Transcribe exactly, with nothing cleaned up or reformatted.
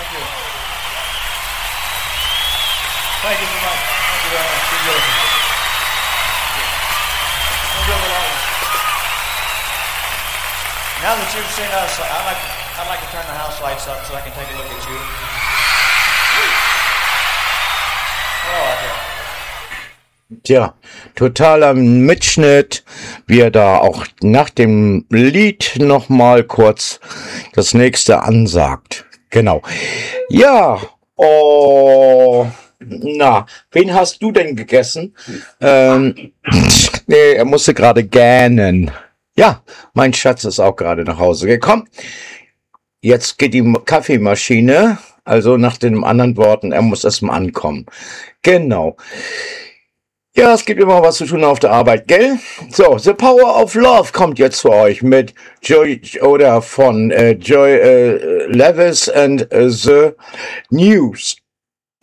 you. Thank you so much. Thank you very much. You're beautiful. We'll do it all. Now that you've seen us, I'd like, I'd like to turn the house lights up so I can take a look at you. Hello out there. Tja, totaler Mitschnitt, wie er da auch nach dem Lied nochmal kurz das nächste ansagt. Genau. Ja, oh, na, wen hast du denn gegessen? Ähm, nee, er musste gerade gähnen. Ja, mein Schatz ist auch gerade nach Hause gekommen. Jetzt geht die Kaffeemaschine, also nach den anderen Worten, er muss erstmal ankommen. Genau. Ja, es gibt immer was zu tun auf der Arbeit, gell? So, The Power of Love kommt jetzt für euch mit Joy oder von äh, Joy äh, Levis and äh, The News.